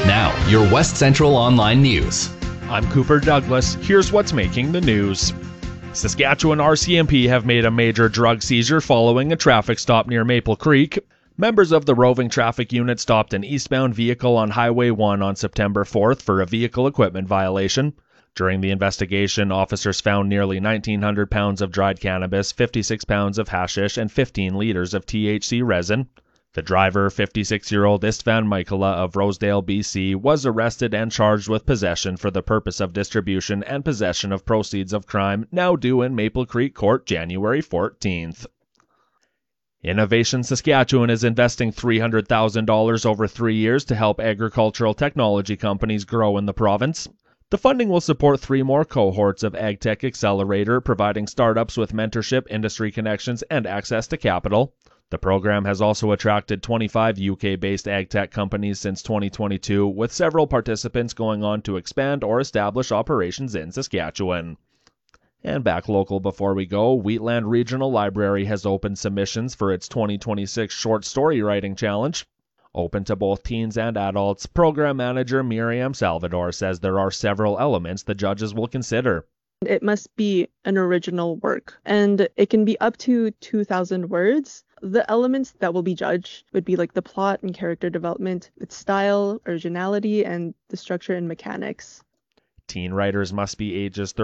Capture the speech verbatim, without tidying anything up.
Now, your West Central Online News. I'm Cooper Douglas. Here's what's making the news. Saskatchewan R C M P have made a major drug seizure following a traffic stop near Maple Creek. Members of the roving traffic unit stopped an eastbound vehicle on Highway one on September fourth for a vehicle equipment violation. During the investigation, officers found nearly nineteen hundred pounds of dried cannabis, fifty-six pounds of hashish, and fifteen liters of T H C resin. The driver, fifty-six-year-old Istvan Michaela of Rosedale, B C, was arrested and charged with possession for the purpose of distribution and possession of proceeds of crime, now due in Maple Creek Court January fourteenth. Innovation Saskatchewan is investing three hundred thousand dollars over three years to help agricultural technology companies grow in the province. The funding will support three more cohorts of AgTech Accelerator, providing startups with mentorship, industry connections, and access to capital. The program has also attracted twenty-five U K-based AgTech companies since twenty twenty-two, with several participants going on to expand or establish operations in Saskatchewan. And back local before we go, Wheatland Regional Library has opened submissions for its twenty twenty-six Short Story Writing Challenge. Open to both teens and adults, Program Manager Miriam Salvador says there are several elements the judges will consider. It must be an original work, and it can be up to two thousand words. The elements that will be judged would be like the plot and character development, its style, originality, and the structure and mechanics. Teen writers must be ages